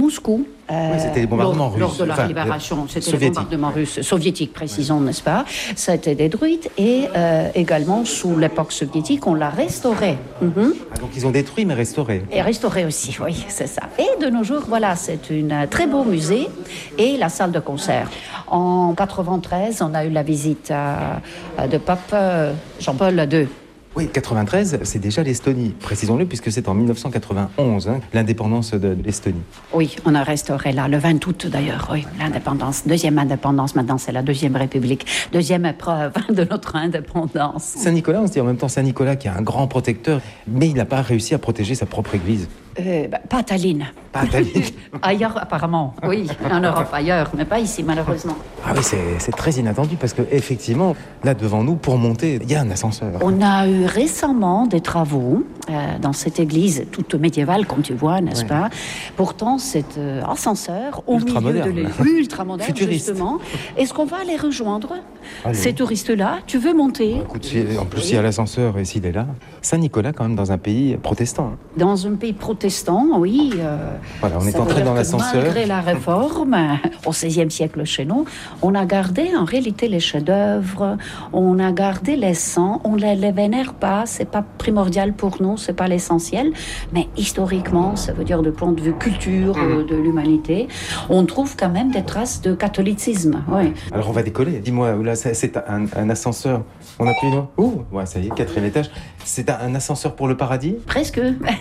Moscou. Oui, c'était les bombardements russes. Lors de la libération, c'était les bombardements russes, soviétiques, précisons, n'est-ce pas? Ça a été détruite et également, sous l'époque soviétique, on l'a restaurée. Ah, donc ils ont détruit mais restauré. Et restaurée aussi, oui, c'est ça. Et de nos jours, voilà, c'est un très beau musée et la salle de concert. En 93, on a eu la visite de pape Jean-Paul II. Oui, 93, c'est déjà l'Estonie, précisons-le, puisque c'est en 1991, l'indépendance de l'Estonie. Oui, on a restauré là, le 20 août d'ailleurs, oui, l'indépendance. Deuxième indépendance, maintenant c'est la deuxième République. Deuxième épreuve de notre indépendance. Saint-Nicolas, on se dit en même temps Saint-Nicolas qui est un grand protecteur, mais il n'a pas réussi à protéger sa propre église. Pas à Tallinn. Pas à Tallinn. Ailleurs, apparemment, oui, en Europe ailleurs, mais pas ici, malheureusement. Ah oui, c'est très inattendu, parce qu'effectivement, là devant nous, pour monter, il y a un ascenseur. On a eu récemment des travaux dans cette église toute médiévale, comme tu vois, n'est-ce pas? Pourtant, cet ascenseur au milieu de l'ultra-moderne, futuriste. Justement. Est-ce qu'on va aller rejoindre Allez. ces touristes-là? Tu veux monter? Écoute, en plus, il y a l'ascenseur, et s'il est là. Saint-Nicolas, quand même, dans un pays protestant. Dans un pays protestant, oui. Voilà, on est entré dans l'ascenseur. Malgré la réforme, au XVIe siècle chez nous, on a gardé en réalité les chefs-d'œuvre, on a gardé les saints, on les vénère pas, c'est pas primordial pour nous, c'est pas l'essentiel, mais historiquement, ça veut dire de point de vue culture de l'humanité, on trouve quand même des traces de catholicisme. Oui. Alors on va décoller. Dis-moi, là, c'est un ascenseur. On appuie là. Ouh, ouais, ça y est, 4e étage. C'est un ascenseur pour le paradis? Presque.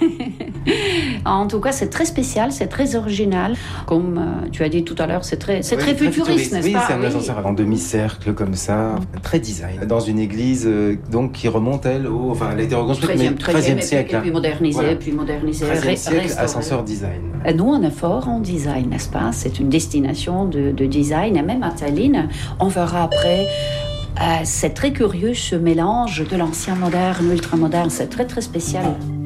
En tout cas, c'est très spécial, c'est très original. Comme tu as dit tout à l'heure, c'est très futuriste, n'est-ce oui, pas? Oui, c'est un ascenseur en demi-cercle comme ça, très design. Dans une église donc qui remonte, elle, elle a été reconstruite, mais 13e siècle. Et puis modernisée, voilà. puis modernisée. 13e siècle, restaurée. ascenseur design. Et nous, on est fort en design, n'est-ce pas? C'est une destination de design. Et même à Tallinn, on verra après... c'est très curieux ce mélange de l'ancien moderne, ultra moderne, c'est très très spécial.